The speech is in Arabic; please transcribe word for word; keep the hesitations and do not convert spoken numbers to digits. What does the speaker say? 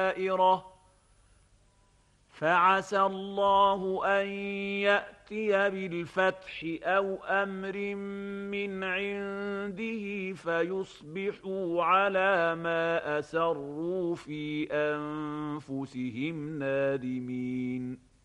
دائرة فعسى الله أن يأتي بالفتح أو أمر من عنده فيصبحوا على ما أسروا في أنفسهم نادمين.